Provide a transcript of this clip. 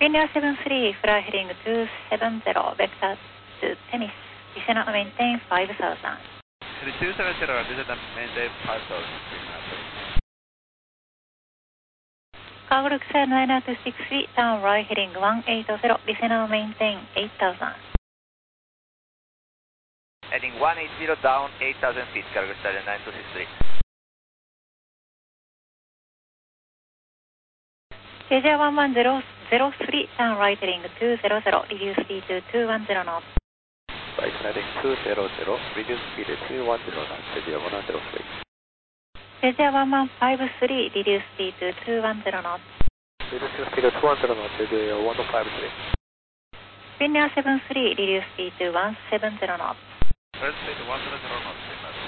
Finnair 73, fly heading 270, vector to tennis. Descend and maintain 5000. 270, descend and maintain 5000. Cargo Luxair 9926 feet, turn right heading 180, descend and maintain 8000. Heading 180 down 8000 feet, Cargo Luxair 9263. JJ 1103, turn right heading 200, reduce speed to 210 knots. Right heading 200, reduce speed to 210 knots, JJ 103. JJ 1153, reduce speed to 210 knots. Reduce speed to 200 knots, JJ 153. Finnair 73, reduce speed to 170 knots. First speed 170 knots,